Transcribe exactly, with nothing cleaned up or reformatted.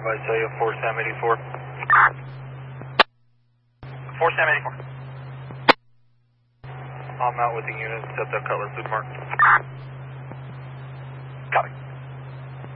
I tell you, four Sam eighty-four. four Sam eighty-four. I'm out with the unit, set that cutlass food mark.